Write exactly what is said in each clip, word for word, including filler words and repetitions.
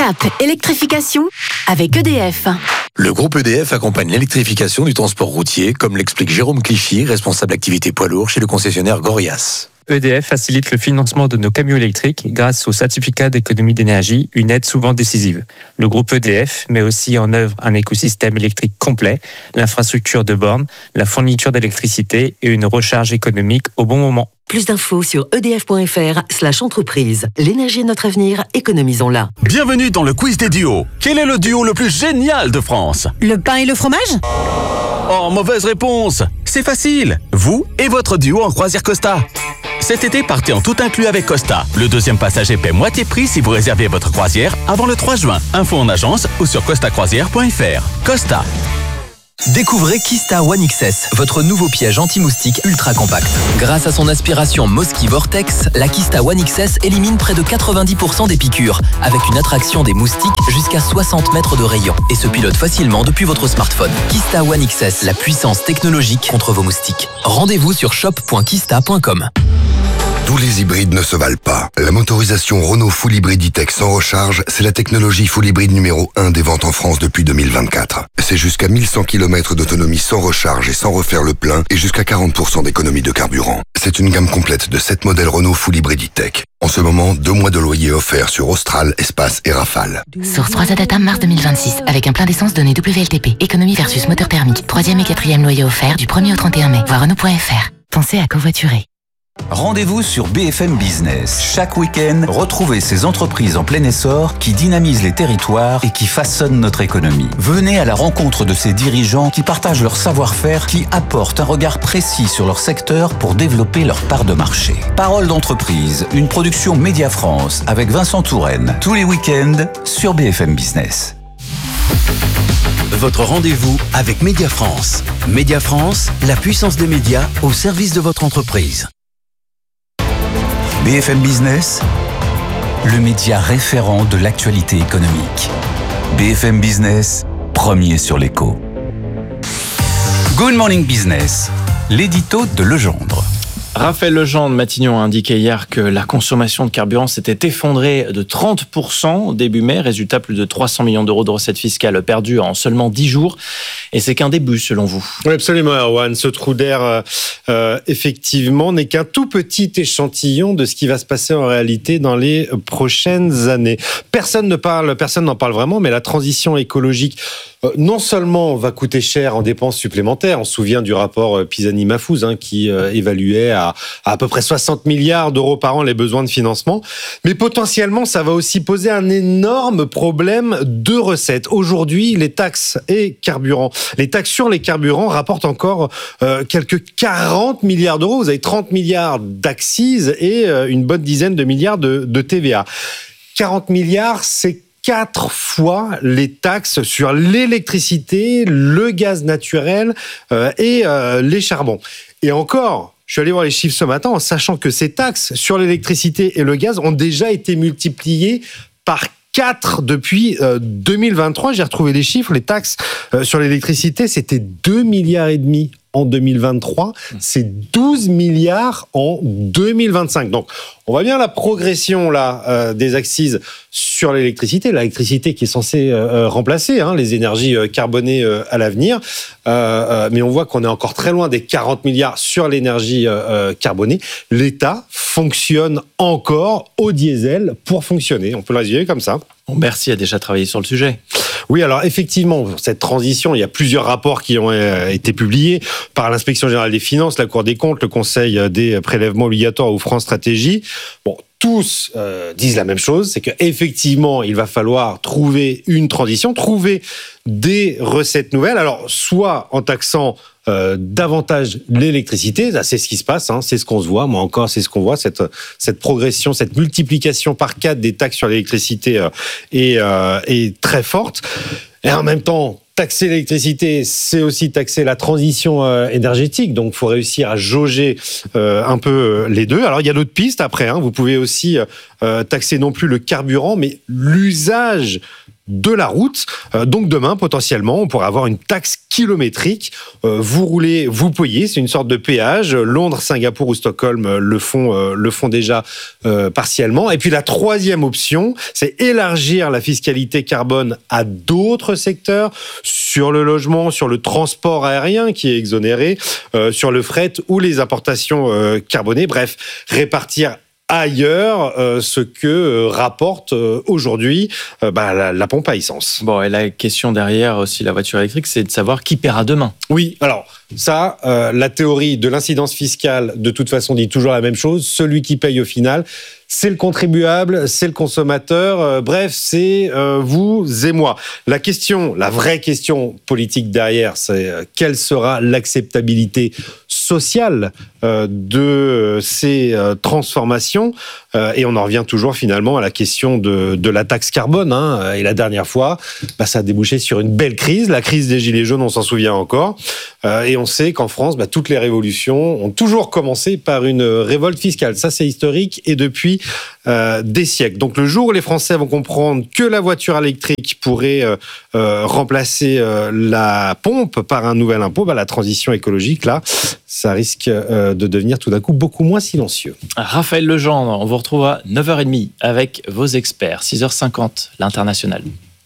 Cap électrification avec E D F. Le groupe E D F accompagne l'électrification du transport routier, comme l'explique Jérôme Clichy, responsable activité poids lourd chez le concessionnaire Gorias. E D F facilite le financement de nos camions électriques grâce au certificat d'économie d'énergie, une aide souvent décisive. Le groupe E D F met aussi en œuvre un écosystème électrique complet, l'infrastructure de bornes, la fourniture d'électricité et une recharge économique au bon moment. Plus d'infos sur edf.fr slash entreprise. L'énergie est notre avenir, économisons-la. Bienvenue dans le quiz des duos. Quel est le duo le plus génial de France? Le pain et le fromage? Oh, mauvaise réponse. C'est facile. Vous et votre duo en croisière Costa. Cet été, partez en tout inclus avec Costa. Le deuxième passager paie moitié prix si vous réservez votre croisière avant le trois juin. Info en agence ou sur costa croisière point f r. Costa. Découvrez Kista One X S, votre nouveau piège anti-moustique ultra compact. Grâce à son aspiration Mosquito Vortex, la Kista One X S élimine près de quatre-vingt-dix pour cent des piqûres, avec une attraction des moustiques jusqu'à soixante mètres de rayon, et se pilote facilement depuis votre smartphone. Kista One X S, la puissance technologique contre vos moustiques. Rendez-vous sur shop point kista point com. Tous les hybrides ne se valent pas. La motorisation Renault Full Hybrid E-Tech sans recharge, c'est la technologie full hybride numéro un des ventes en France depuis deux mille vingt-quatre. C'est jusqu'à mille cent kilomètres d'autonomie sans recharge et sans refaire le plein et jusqu'à quarante pour cent d'économie de carburant. C'est une gamme complète de sept modèles Renault Full Hybrid E-Tech. En ce moment, deux mois de loyer offerts sur Austral, Espace et Rafale. Source trois A Data mars deux mille vingt-six, avec un plein d'essence donné W L T P. Économie versus moteur thermique. Troisième et quatrième loyer offert du premier au trente et un mai. Voir Renault point f r. Pensez à covoiturer. Rendez-vous sur B F M Business. Chaque week-end, retrouvez ces entreprises en plein essor qui dynamisent les territoires et qui façonnent notre économie. Venez à la rencontre de ces dirigeants qui partagent leur savoir-faire, qui apportent un regard précis sur leur secteur pour développer leur part de marché. Parole d'entreprise, une production Média France avec Vincent Touraine. Tous les week-ends sur B F M Business. Votre rendez-vous avec Média France. Média France, la puissance des médias au service de votre entreprise. B F M Business, le média référent de l'actualité économique. B F M Business, premier sur l'écho. Good Morning Business, l'édito de Legendre. Raphaël Legendre, Matignon, a indiqué hier que la consommation de carburant s'était effondrée de trente pour cent début mai. Résultat, plus de trois cents millions d'euros de recettes fiscales perdues en seulement dix jours. Et c'est qu'un début, selon vous. Oui, absolument, Erwan. Ce trou d'air, euh, effectivement, n'est qu'un tout petit échantillon de ce qui va se passer en réalité dans les prochaines années. Personne ne parle, personne n'en parle vraiment, mais la transition écologique, euh, non seulement va coûter cher en dépenses supplémentaires, on se souvient du rapport Pisani-Mahfouz, hein, qui euh, évaluait à, à à peu près soixante milliards d'euros par an les besoins de financement, mais potentiellement, ça va aussi poser un énorme problème de recettes. Aujourd'hui, les taxes et carburants, les taxes sur les carburants rapportent encore euh, quelques quarante milliards d'euros. Vous avez trente milliards d'accises et euh, une bonne dizaine de milliards de, de T V A. quarante milliards, c'est quatre fois les taxes sur l'électricité, le gaz naturel euh, et euh, les charbons. Et encore, je suis allé voir les chiffres ce matin en sachant que ces taxes sur l'électricité et le gaz ont déjà été multipliées par quatre depuis euh, deux mille vingt-trois. J'ai retrouvé les chiffres. Les taxes euh, sur l'électricité, c'était deux milliards et demi en deux mille vingt-trois. C'est douze milliards en deux mille vingt-cinq. Donc, on voit bien la progression là euh, des accises sur l'électricité, l'électricité qui est censée euh, remplacer hein, les énergies euh, carbonées euh, à l'avenir. Euh, euh, mais on voit qu'on est encore très loin des quarante milliards sur l'énergie euh, carbonée. L'État fonctionne encore au diesel pour fonctionner. On peut le résumer comme ça. Bon, Bercy a déjà travaillé sur le sujet. Oui, alors effectivement, cette transition, il y a plusieurs rapports qui ont été publiés par l'Inspection générale des finances, la Cour des comptes, le Conseil des prélèvements obligatoires ou France Stratégie. Bon, tous euh, disent la même chose, c'est qu'effectivement, il va falloir trouver une transition, trouver des recettes nouvelles. Alors, soit en taxant euh, davantage l'électricité, là, c'est ce qui se passe, hein, c'est ce qu'on se voit, moi encore, c'est ce qu'on voit, cette, cette progression, cette multiplication par quatre des taxes sur l'électricité euh, est, euh, est très forte. Et en même temps, taxer l'électricité, c'est aussi taxer la transition euh, énergétique. Donc, il faut réussir à jauger euh, un peu euh, les deux. Alors, il y a d'autres pistes après. Hein. Vous pouvez aussi euh, taxer non plus le carburant, mais l'usage de la route. Euh, donc demain, potentiellement, on pourrait avoir une taxe kilométrique. Euh, vous roulez, vous payez, c'est une sorte de péage. Londres, Singapour ou Stockholm euh, le font, euh, le font déjà euh, partiellement. Et puis la troisième option, c'est élargir la fiscalité carbone à d'autres secteurs, sur le logement, sur le transport aérien qui est exonéré, euh, sur le fret ou les importations euh, carbonées. Bref, répartir ailleurs euh, ce que euh, rapporte euh, aujourd'hui euh, bah, la, la pompe à essence. Bon, et la question derrière aussi la voiture électrique, c'est de savoir qui paiera demain. Oui, alors ça, euh, la théorie de l'incidence fiscale, de toute façon, dit toujours la même chose. Celui qui paye au final, c'est le contribuable, c'est le consommateur, euh, bref, c'est euh, vous et moi. La question, la vraie question politique derrière, c'est euh, quelle sera l'acceptabilité sociale euh, de ces euh, transformations euh, et on en revient toujours finalement à la question de, de la taxe carbone. Hein, et la dernière fois, bah, ça a débouché sur une belle crise, la crise des Gilets jaunes, on s'en souvient encore. Euh, et on sait qu'en France, bah, toutes les révolutions ont toujours commencé par une révolte fiscale. Ça, c'est historique et depuis euh, des siècles. Donc le jour où les Français vont comprendre que la voiture électrique pourrait euh, euh, remplacer euh, la pompe par un nouvel impôt, bah, la transition écologique, là, ça risque euh, de devenir tout d'un coup beaucoup moins silencieux. Raphaël Legendre, on vous retrouve à neuf heures trente avec vos experts. six heures cinquante, l'international.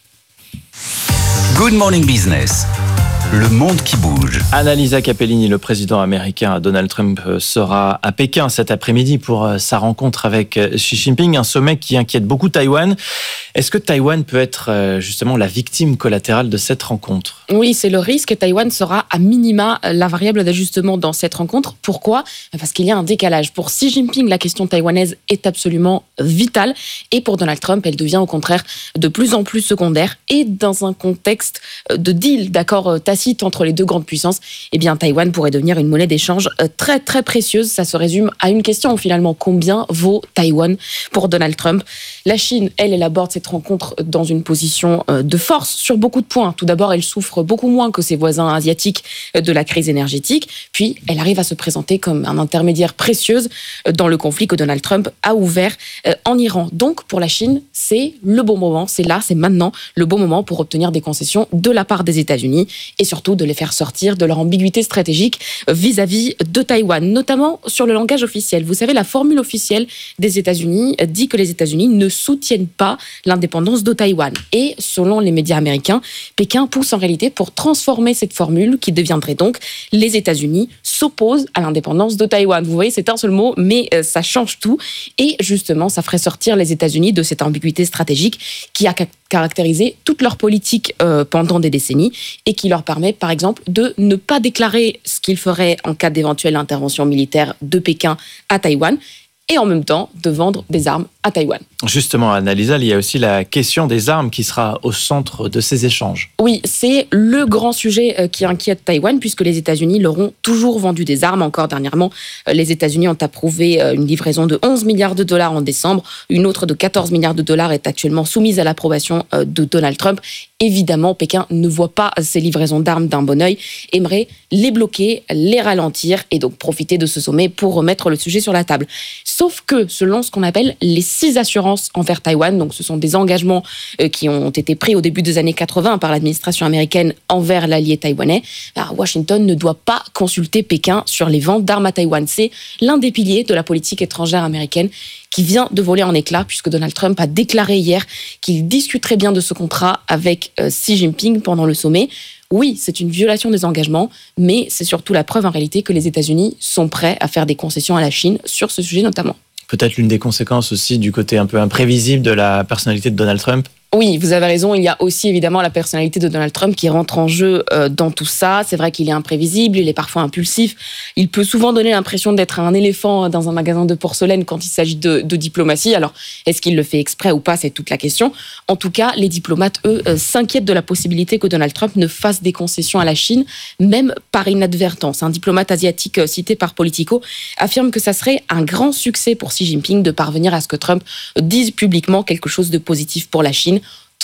Good Morning Business. Le monde qui bouge. Annalisa Capellini, le président américain Donald Trump, sera à Pékin cet après-midi pour sa rencontre avec Xi Jinping, un sommet qui inquiète beaucoup Taïwan. Est-ce que Taïwan peut être justement la victime collatérale de cette rencontre ? Oui, c'est le risque. Taïwan sera à minima la variable d'ajustement dans cette rencontre. Pourquoi ? Parce qu'il y a un décalage. Pour Xi Jinping, la question taïwanaise est absolument vitale. Et pour Donald Trump, elle devient au contraire de plus en plus secondaire. Et dans un contexte de deal, d'accord tacite entre les deux grandes puissances, eh bien, Taïwan pourrait devenir une monnaie d'échange très, très précieuse. Ça se résume à une question, finalement. Combien vaut Taïwan pour Donald Trump ? La Chine, elle, elle aborde cette rencontre dans une position de force sur beaucoup de points. Tout d'abord, elle souffre beaucoup moins que ses voisins asiatiques de la crise énergétique. Puis, elle arrive à se présenter comme un intermédiaire précieuse dans le conflit que Donald Trump a ouvert en Iran. Donc, pour la Chine, c'est le bon moment. C'est là, c'est maintenant le bon moment pour obtenir des concessions de la part des États-Unis et surtout de les faire sortir de leur ambiguïté stratégique vis-à-vis de Taïwan, notamment sur le langage officiel. Vous savez, la formule officielle des États-Unis dit que les États-Unis ne soutiennent pas l'indépendance de Taïwan. Et selon les médias américains, Pékin pousse en réalité pour transformer cette formule qui deviendrait donc « les États-Unis s'opposent à l'indépendance de Taïwan ». Vous voyez, c'est un seul mot, mais ça change tout. Et justement, ça ferait sortir les États-Unis de cette ambiguïté stratégique qui a caractérisé toute leur politique euh, pendant des décennies et qui leur permet, par exemple, de ne pas déclarer ce qu'ils feraient en cas d'éventuelle intervention militaire de Pékin à Taïwan et en même temps de vendre des armes à Taïwan. Justement, Annalisa, il y a aussi la question des armes qui sera au centre de ces échanges. Oui, c'est le grand sujet qui inquiète Taïwan puisque les États-Unis leur ont toujours vendu des armes. Encore dernièrement, les États-Unis ont approuvé une livraison de onze milliards de dollars en décembre. Une autre de quatorze milliards de dollars est actuellement soumise à l'approbation de Donald Trump. Évidemment, Pékin ne voit pas ces livraisons d'armes d'un bon œil, aimerait les bloquer, les ralentir et donc profiter de ce sommet pour remettre le sujet sur la table. Sauf que, selon ce qu'on appelle les six assurances envers Taïwan, donc ce sont des engagements qui ont été pris au début des années quatre-vingts par l'administration américaine envers l'allié taïwanais, Washington ne doit pas consulter Pékin sur les ventes d'armes à Taïwan. C'est l'un des piliers de la politique étrangère américaine qui vient de voler en éclats, puisque Donald Trump a déclaré hier qu'il discuterait bien de ce contrat avec euh, Xi Jinping pendant le sommet. Oui, c'est une violation des engagements, mais c'est surtout la preuve en réalité que les États-Unis sont prêts à faire des concessions à la Chine sur ce sujet notamment. Peut-être l'une des conséquences aussi du côté un peu imprévisible de la personnalité de Donald Trump. Oui, vous avez raison, il y a aussi évidemment la personnalité de Donald Trump qui rentre en jeu euh, dans tout ça. C'est vrai qu'il est imprévisible, il est parfois impulsif. Il peut souvent donner l'impression d'être un éléphant dans un magasin de porcelaine quand il s'agit de, de diplomatie. Alors, est-ce qu'il le fait exprès ou pas, c'est toute la question. En tout cas, les diplomates, eux, euh, s'inquiètent de la possibilité que Donald Trump ne fasse des concessions à la Chine, même par inadvertance. Un diplomate asiatique euh, cité par Politico affirme que ça serait un grand succès pour Xi Jinping de parvenir à ce que Trump dise publiquement quelque chose de positif pour la Chine.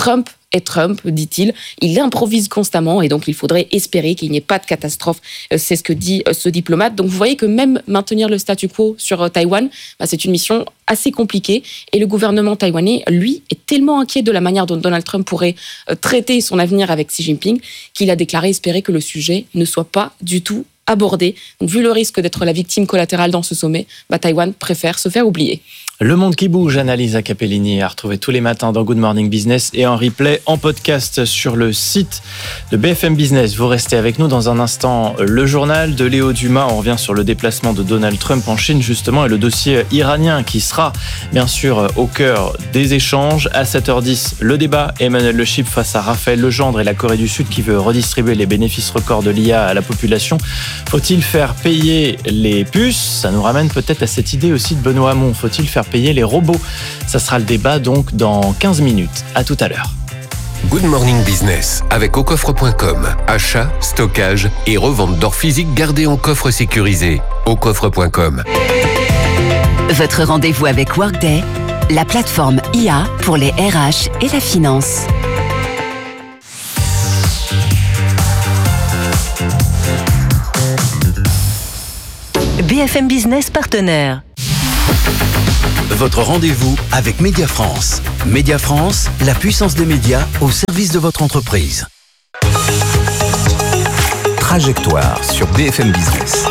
Trump est Trump, dit-il. Il improvise constamment et donc il faudrait espérer qu'il n'y ait pas de catastrophe. C'est ce que dit ce diplomate. Donc vous voyez que même maintenir le statu quo sur Taïwan, bah, c'est une mission assez compliquée. Et le gouvernement taïwanais, lui, est tellement inquiet de la manière dont Donald Trump pourrait traiter son avenir avec Xi Jinping qu'il a déclaré espérer que le sujet ne soit pas du tout abordé. Donc, vu le risque d'être la victime collatérale dans ce sommet, bah, Taïwan préfère se faire oublier. Le monde qui bouge, analyse à Capellini, à retrouver tous les matins dans Good Morning Business et en replay, en podcast sur le site de B F M Business. Vous restez avec nous dans un instant. Le journal de Léo Dumas, on revient sur le déplacement de Donald Trump en Chine justement et le dossier iranien qui sera bien sûr au cœur des échanges. À sept heures dix, le débat, Emmanuel Le Chip face à Raphaël Legendre et la Corée du Sud qui veut redistribuer les bénéfices records de l'I A à la population. Faut-il faire payer les puces ? Ça nous ramène peut-être à cette idée aussi de Benoît Hamon. Faut-il faire payer les robots? Ça sera le débat donc dans quinze minutes. À tout à l'heure. Good Morning Business avec au coffre point com. Achat, stockage et revente d'or physique gardé en coffre sécurisé. au coffre point com. Votre rendez-vous avec Workday, la plateforme I A pour les R H et la finance. B F M Business partenaire. Votre rendez-vous avec Média France. Média France, la puissance des médias au service de votre entreprise. Trajectoire sur B F M Business.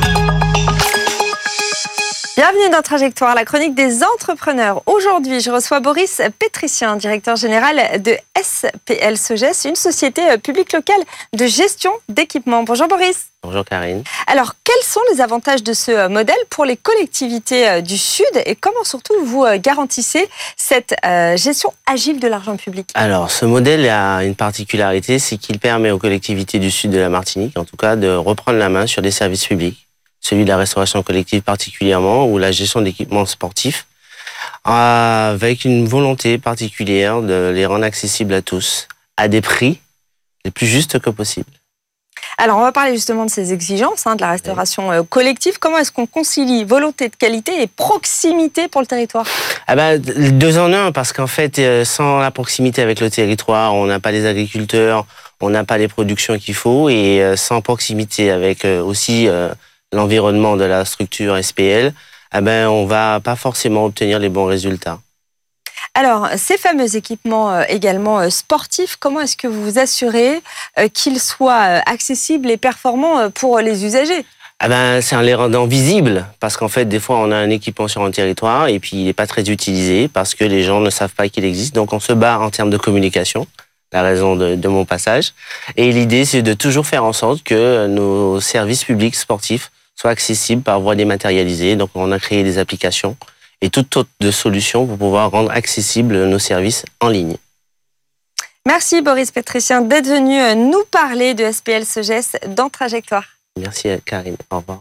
Bienvenue dans Trajectoire, la chronique des entrepreneurs. Aujourd'hui, je reçois Boris Pétricien, directeur général de S P L Sogès, une société publique locale de gestion d'équipements. Bonjour Boris. Bonjour Karine. Alors, quels sont les avantages de ce modèle pour les collectivités du Sud et comment surtout vous garantissez cette gestion agile de l'argent public? Alors, ce modèle a une particularité, c'est qu'il permet aux collectivités du Sud de la Martinique, en tout cas, de reprendre la main sur des services publics, celui de la restauration collective particulièrement, ou la gestion d'équipements sportifs, avec une volonté particulière de les rendre accessibles à tous, à des prix les plus justes que possible. Alors, on va parler justement de ces exigences, hein, de la restauration euh, collective. Comment est-ce qu'on concilie volonté de qualité et proximité pour le territoire? Ah ben, deux en un, parce qu'en fait, euh, sans la proximité avec le territoire, on n'a pas les agriculteurs, on n'a pas les productions qu'il faut, et euh, sans proximité avec euh, aussi euh, l'environnement de la structure S P L, ah ben, on va pas forcément obtenir les bons résultats. Alors, ces fameux équipements euh, également euh, sportifs, comment est-ce que vous vous assurez euh, qu'ils soient euh, accessibles et performants euh, pour les usagers? Ah ben, c'est en les rendant visibles, parce qu'en fait, des fois, on a un équipement sur un territoire et puis il n'est pas très utilisé parce que les gens ne savent pas qu'il existe. Donc, on se bat en termes de communication, la raison de, de mon passage. Et l'idée, c'est de toujours faire en sorte que nos services publics sportifs soient accessibles par voie dématérialisée. Donc, on a créé des applications et toutes autres de solutions pour pouvoir rendre accessibles nos services en ligne. Merci Boris Pétricien d'être venu nous parler de S P L Sogès dans Trajectoire. Merci Karine, au revoir.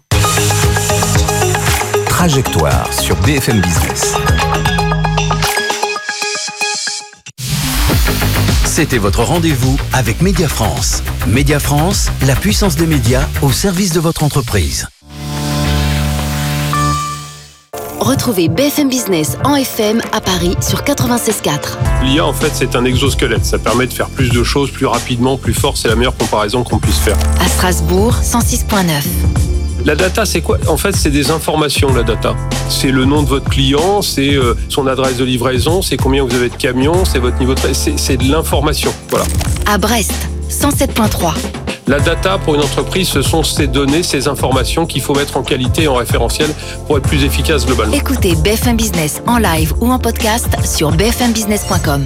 Trajectoire sur B F M Business. C'était votre rendez-vous avec Média France. Média France, la puissance des médias au service de votre entreprise. Retrouvez B F M Business en F M à Paris sur quatre-vingt-seize quatre. L'I A, en fait, c'est un exosquelette. Ça permet de faire plus de choses, plus rapidement, plus fort. C'est la meilleure comparaison qu'on puisse faire. À Strasbourg, cent six virgule neuf. La data, c'est quoi? En fait, c'est des informations, la data. C'est le nom de votre client, c'est euh, son adresse de livraison, c'est combien vous avez de camions, c'est votre niveau de... C'est, c'est de l'information, voilà. À Brest, cent sept virgule trois. La data, pour une entreprise, ce sont ces données, ces informations qu'il faut mettre en qualité et en référentiel pour être plus efficace globalement. Écoutez B F M Business en live ou en podcast sur b f m business point com.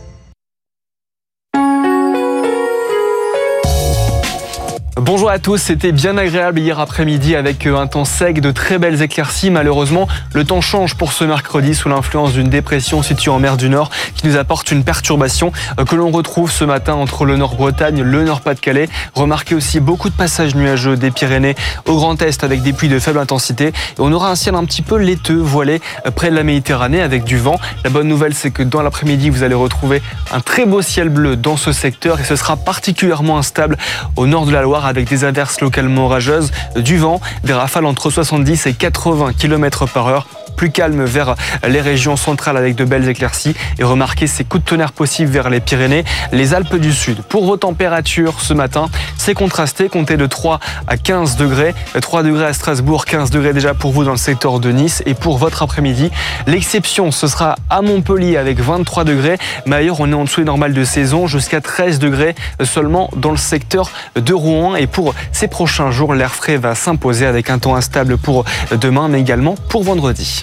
Bonjour à tous, c'était bien agréable hier après-midi avec un temps sec, de très belles éclaircies. Malheureusement, le temps change pour ce mercredi sous l'influence d'une dépression située en mer du Nord qui nous apporte une perturbation que l'on retrouve ce matin entre le Nord-Bretagne, le Nord-Pas-de-Calais. Remarquez aussi beaucoup de passages nuageux des Pyrénées au Grand Est avec des pluies de faible intensité. Et on aura un ciel un petit peu laiteux, voilé près de la Méditerranée avec du vent. La bonne nouvelle, c'est que dans l'après-midi, vous allez retrouver un très beau ciel bleu dans ce secteur et ce sera particulièrement instable au nord de la Loire avec des averses localement orageuses, du vent, des rafales entre soixante-dix et quatre-vingts kilomètres par heure plus calme vers les régions centrales avec de belles éclaircies et remarquez ces coups de tonnerre possibles vers les Pyrénées, les Alpes du Sud. Pour vos températures ce matin, c'est contrasté, comptez de trois à quinze degrés, trois degrés à Strasbourg, quinze degrés déjà pour vous dans le secteur de Nice et pour votre après-midi, l'exception ce sera à Montpellier avec vingt-trois degrés, mais ailleurs on est en dessous des normales de saison jusqu'à treize degrés seulement dans le secteur de Rouen et pour ces prochains jours, l'air frais va s'imposer avec un temps instable pour demain mais également pour vendredi.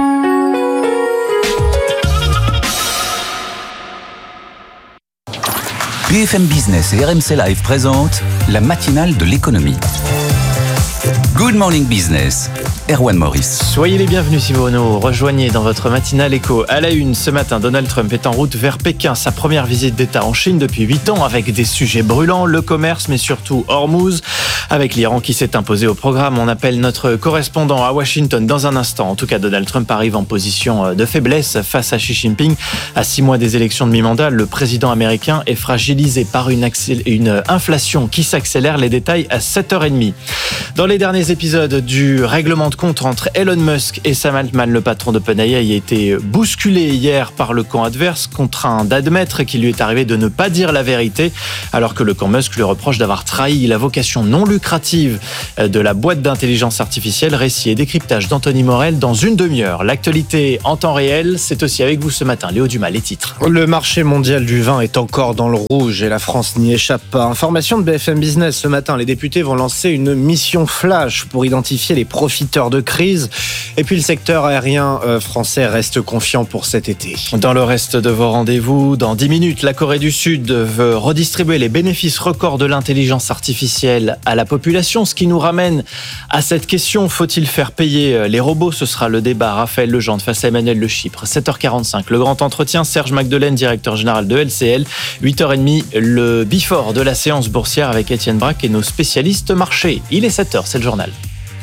B F M Business et R M C Live présentent la matinale de l'économie. Good Morning Business, Erwan Maurice. Soyez les bienvenus si vous nous rejoignez dans votre matinale éco. À la une, ce matin, Donald Trump est en route vers Pékin. Sa première visite d'État en Chine depuis huit ans avec des sujets brûlants, le commerce, mais surtout Hormuz. Avec l'Iran qui s'est imposé au programme, on appelle notre correspondant à Washington dans un instant. En tout cas, Donald Trump arrive en position de faiblesse face à Xi Jinping. À six mois des élections de mi-mandat, le président américain est fragilisé par une, accélé- une inflation qui s'accélère. Les détails à sept heures trente. Dans les derniers épisodes du règlement de compte entre Elon Musk et Sam Altman, le patron d'OpenAI, a été bousculé hier par le camp adverse, contraint d'admettre qu'il lui est arrivé de ne pas dire la vérité, alors que le camp Musk lui reproche d'avoir trahi la vocation non lucrative de la boîte d'intelligence artificielle. Récit et décryptage d'Anthony Morel dans une demi-heure. L'actualité en temps réel, c'est aussi avec vous ce matin. Léo Dumas, les titres. Le marché mondial du vin est encore dans le rouge et la France n'y échappe pas. Information de B F M Business ce matin, les députés vont lancer une mission flash pour identifier les profiteurs de crise. Et puis le secteur aérien français reste confiant pour cet été. Dans le reste de vos rendez-vous, dans dix minutes, la Corée du Sud veut redistribuer les bénéfices records de l'intelligence artificielle à la population, ce qui nous ramène à cette question, faut-il faire payer les robots? Ce sera le débat. Raphaël Legendre face à Emmanuel Le Chypre. sept heures quarante-cinq, le grand entretien. Serge Magdelaine, directeur général de L C L. huit heures trente, le before de la séance boursière avec Étienne Braque et nos spécialistes marché. Il est sept heures, c'est le journal.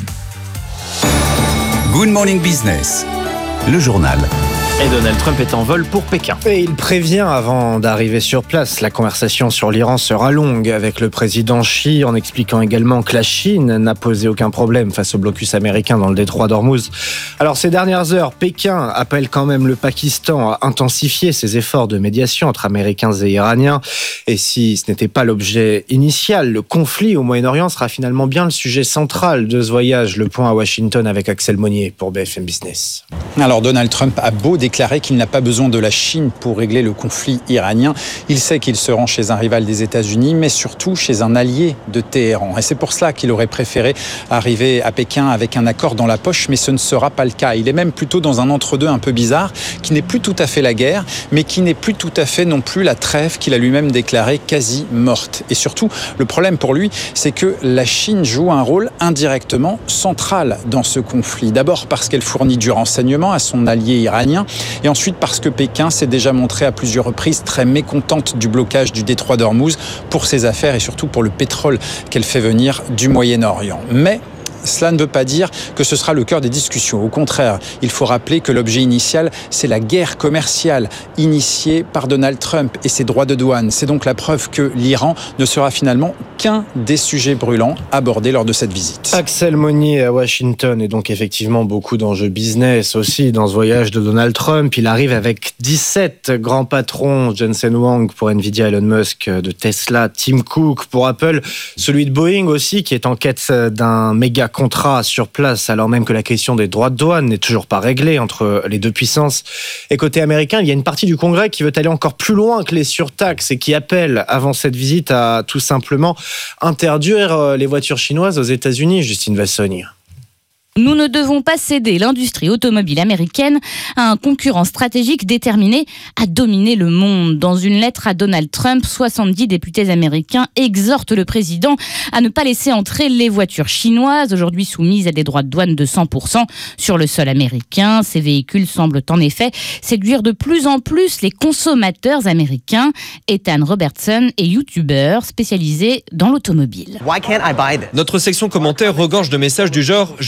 Good Morning Business, le journal. Et Donald Trump est en vol pour Pékin. Et il prévient avant d'arriver sur place. La conversation sur l'Iran sera longue avec le président Xi, en expliquant également que la Chine n'a posé aucun problème face au blocus américain dans le détroit d'Ormuz. Alors ces dernières heures, Pékin appelle quand même le Pakistan à intensifier ses efforts de médiation entre Américains et Iraniens. Et si ce n'était pas l'objet initial, le conflit au Moyen-Orient sera finalement bien le sujet central de ce voyage. Le point à Washington avec Axel Monnier pour B F M Business. Alors Donald Trump a beau déclaré qu'il n'a pas besoin de la Chine pour régler le conflit iranien. Il sait qu'il se rend chez un rival des États-Unis, mais surtout chez un allié de Téhéran. Et c'est pour cela qu'il aurait préféré arriver à Pékin avec un accord dans la poche, mais ce ne sera pas le cas. Il est même plutôt dans un entre-deux un peu bizarre, qui n'est plus tout à fait la guerre, mais qui n'est plus tout à fait non plus la trêve qu'il a lui-même déclarée quasi morte. Et surtout, le problème pour lui, c'est que la Chine joue un rôle indirectement central dans ce conflit. D'abord parce qu'elle fournit du renseignement à son allié iranien, et ensuite parce que Pékin s'est déjà montré à plusieurs reprises très mécontente du blocage du détroit d'Ormuz pour ses affaires et surtout pour le pétrole qu'elle fait venir du Moyen-Orient. Mais cela ne veut pas dire que ce sera le cœur des discussions. Au contraire, il faut rappeler que l'objet initial, c'est la guerre commerciale initiée par Donald Trump et ses droits de douane. C'est donc la preuve que l'Iran ne sera finalement qu'un des sujets brûlants abordés lors de cette visite. Axel Monnier à Washington, et donc effectivement beaucoup d'enjeux business aussi dans ce voyage de Donald Trump. Il arrive avec dix-sept grands patrons, Jensen Huang pour Nvidia, Elon Musk de Tesla, Tim Cook pour Apple, celui de Boeing aussi qui est en quête d'un méga contrat sur place, alors même que la question des droits de douane n'est toujours pas réglée entre les deux puissances. Et côté américain, il y a une partie du Congrès qui veut aller encore plus loin que les surtaxes et qui appelle, avant cette visite, à tout simplement interdire les voitures chinoises aux États-Unis. Justine Vassogne. Nous ne devons pas céder l'industrie automobile américaine à un concurrent stratégique déterminé à dominer le monde. Dans une lettre à Donald Trump, soixante-dix députés américains exhortent le président à ne pas laisser entrer les voitures chinoises, aujourd'hui soumises à des droits de douane de cent pour cent sur le sol américain. Ces véhicules semblent en effet séduire de plus en plus les consommateurs américains. Ethan Robertson est youtubeur spécialisé dans l'automobile. Notre section commentaires regorge de messages du genre « Je n'arrive pas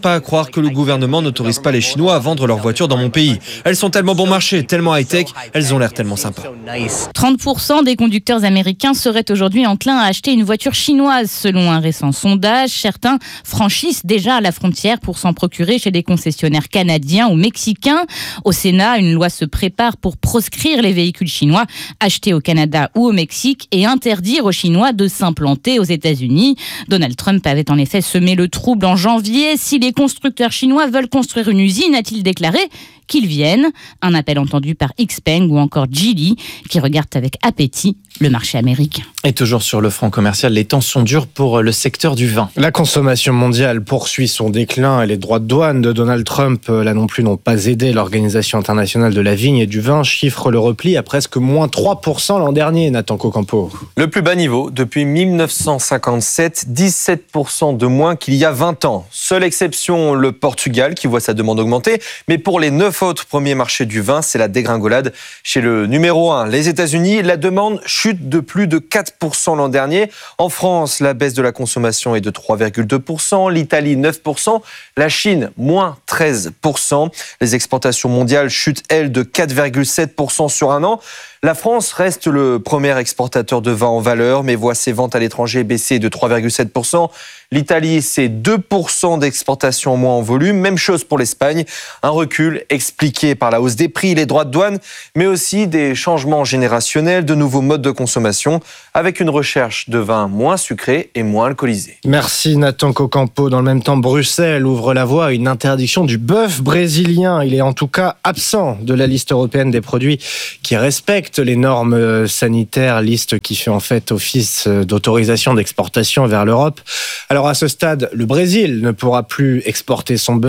pas à croire que le gouvernement n'autorise pas les Chinois à vendre leurs voitures dans mon pays. Elles sont tellement bon marché, tellement high-tech, elles ont l'air tellement sympas. trente pour cent des conducteurs américains seraient aujourd'hui enclins à acheter une voiture chinoise, selon un récent sondage. Certains franchissent déjà la frontière pour s'en procurer chez des concessionnaires canadiens ou mexicains. Au Sénat, une loi se prépare pour proscrire les véhicules chinois achetés au Canada ou au Mexique et interdire aux Chinois de s'implanter aux États-Unis. Donald Trump avait en effet semé le trouble en janvier. Si les constructeurs chinois veulent construire une usine, a-t-il déclaré, qu'ils viennent. Un appel entendu par Xpeng ou encore Geely, qui regardent avec appétit le marché américain. Et toujours sur le front commercial, les temps sont durs pour le secteur du vin. La consommation mondiale poursuit son déclin et les droits de douane de Donald Trump, là non plus, n'ont pas aidé. L'Organisation internationale de la vigne et du vin chiffre le repli à presque moins trois pour cent l'an dernier, Nathan Cocampo. Le plus bas niveau depuis mille neuf cent cinquante-sept, dix-sept pour cent de moins qu'il y a vingt ans. Seule exception, le Portugal, qui voit sa demande augmenter. Mais pour les neuf autres premiers marchés du vin, c'est la dégringolade. Chez le numéro un, les États-Unis, la demande chute de plus de quatre pour cent l'an dernier. En France, la baisse de la consommation est de trois virgule deux pour cent, l'Italie neuf pour cent, la Chine moins treize pour cent. Les exportations mondiales chutent, elles, de quatre virgule sept pour cent sur un an. La France reste le premier exportateur de vin en valeur, mais voit ses ventes à l'étranger baisser de trois virgule sept pour cent. L'Italie, c'est deux pour cent d'exportation en moins en volume. Même chose pour l'Espagne. Un recul expliqué par la hausse des prix, les droits de douane, mais aussi des changements générationnels, de nouveaux modes de consommation, avec une recherche de vins moins sucrés et moins alcoolisés. Merci Nathan Cocampo. Dans le même temps, Bruxelles ouvre la voie à une interdiction du bœuf brésilien. Il est en tout cas absent de la liste européenne des produits qui respectent les normes sanitaires, liste qui fait en fait office d'autorisation d'exportation vers l'Europe. Alors à ce stade, le Brésil ne pourra plus exporter son bœuf